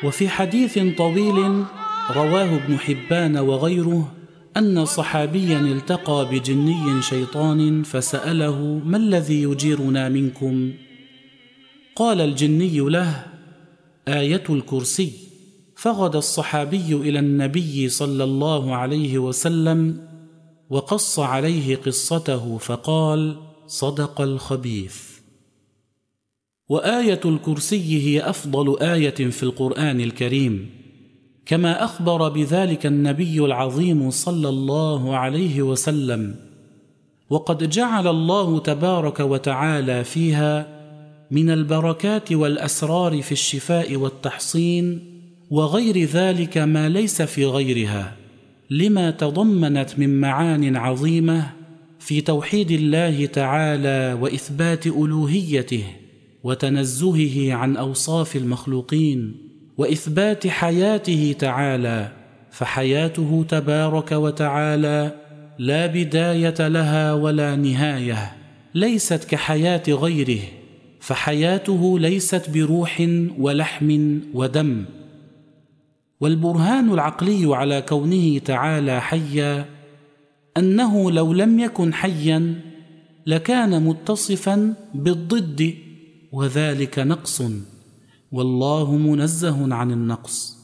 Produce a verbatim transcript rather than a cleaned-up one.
وفي حديث طويل رواه ابن حبان وغيره أن صحابيا التقى بجني شيطان فسأله: ما الذي يجيرنا منكم؟ قال الجني له: آية الكرسي. فغدا الصحابي إلى النبي صلى الله عليه وسلم وقص عليه قصته فقال: صدق الخبيث. وآية الكرسي هي أفضل آية في القرآن الكريم، كما أخبر بذلك النبي العظيم صلى الله عليه وسلم. وقد جعل الله تبارك وتعالى فيها من البركات والأسرار في الشفاء والتحصين وغير ذلك ما ليس في غيرها، لما تضمنت من معان عظيمة في توحيد الله تعالى وإثبات ألوهيته وتنزهه عن أوصاف المخلوقين وإثبات حياته تعالى، فحياته تبارك وتعالى لا بداية لها ولا نهاية، ليست كحياة غيره، فحياته ليست بروح ولحم ودم. والبرهان العقلي على كونه تعالى حيا أنه لو لم يكن حيا لكان متصفا بالضد، وذلك نقص، والله منزه عن النقص.